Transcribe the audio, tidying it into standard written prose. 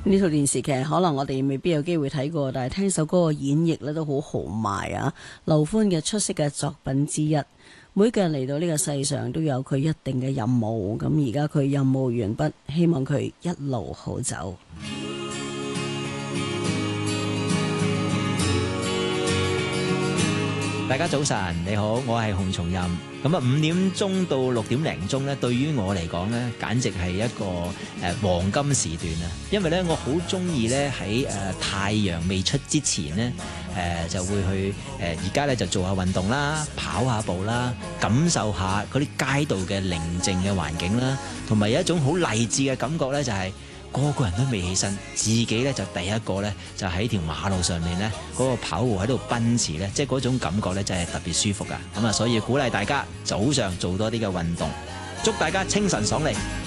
呢套電視劇可能我哋未必有機會睇過，但係聽首歌嘅演繹咧都好豪邁啊！劉歡嘅出色嘅作品之一。每個人嚟到呢個世上都有佢一定嘅任務，咁而家佢任務完畢，希望佢一路好走。 大家早晨，你好，我係洪松蔭。咁啊，5點鐘到6點零鐘咧，對於我嚟講咧，簡直係一個黃金時段啊！因為咧，我好中意咧喺太陽未出之前咧，就會去而家咧就做下運動啦，跑下步啦，感受下嗰啲街道嘅寧靜嘅環境啦，同埋有一種好勵志嘅感覺咧，就係個個人都未起身，自己咧就第一個咧就喺條馬路上面咧嗰個跑步喺度奔馳咧，即係嗰種感覺咧就係特別舒服噶。咁啊，所以鼓勵大家早上做多啲嘅運動，祝大家清晨爽利。